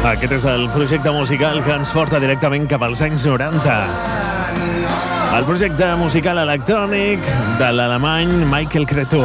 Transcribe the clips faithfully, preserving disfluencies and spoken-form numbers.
Aquest és el projecte musical que ens porta directament cap als anys noranta. El projecte musical electrònic de l'alemany Michael Cretu.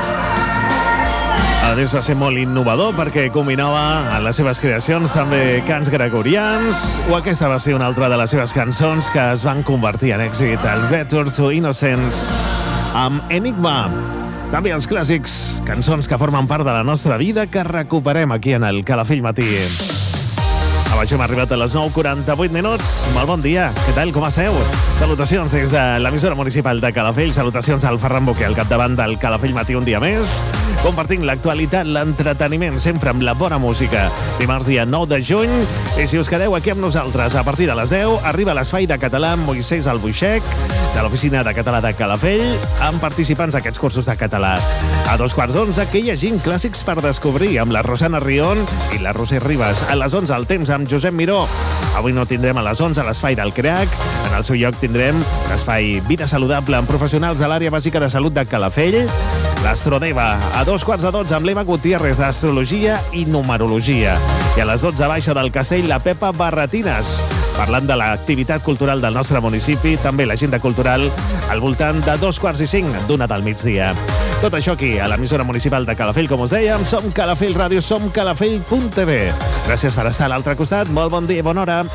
A més va ser molt innovador perquè combinava en les seves creacions també cants gregorians, o aquesta va ser una altra de les seves cançons que es van convertir en èxit, el Better to Innocence, amb Enigma. També els clàssics, cançons que formen part de la nostra vida que recuperem aquí en el Calafell Matí. Amb això hem arribat a les nou i quaranta-vuit minuts. Molt bon dia. Què tal? Com esteu? Salutacions des de l'emissora municipal de Calafell. Salutacions al Ferran Boquer, al capdavant del Calafell Matí un dia més. Compartint l'actualitat, l'entreteniment, sempre amb la bona música. Dimarts dia nou de juny. I si us quedeu aquí amb nosaltres, a partir de les deu, arriba l'espai de català amb Moisès Albuixec, de l'Oficina de Català de Calafell, amb participants d'aquests cursos de català. A dos quarts d'onze, que hi hagin clàssics per descobrir, amb la Rosana Rion i la Roser Ribas. A les onze, el temps amb Josep Miró. Avui no tindrem a les onze l'espai del C R E A C. En el seu lloc tindrem l'espai Vida Saludable amb professionals de l'àrea bàsica de salut de Calafell. L'Astrodeva, a dos quarts de dotze, amb l'Eva Gutiérrez d'Astrologia i Numerologia. I a les dotze, baixa del Castell, la Pepa Barretines, parlant de l'activitat cultural del nostre municipi, també l'agenda cultural, al voltant de dos quarts i cinc d'una del migdia. Tot això aquí, a l'emissora municipal de Calafell, com us dèiem, som Calafell Ràdio, som calafell punt t v. Gràcies per estar a l'altre costat, molt bon dia i bona hora.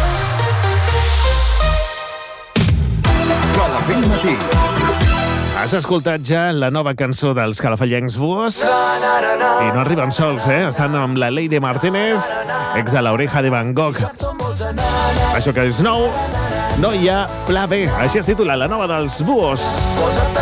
Calafell Matí. Has escoltat ja la nova cançó dels calafellencs Búhos? I no arriben sols, eh? Estan amb la Lady Martínez, ex de l'Oreja de Van Gogh. Això que és nou, no hi ha pla B. Així es titula la nova dels Búhos.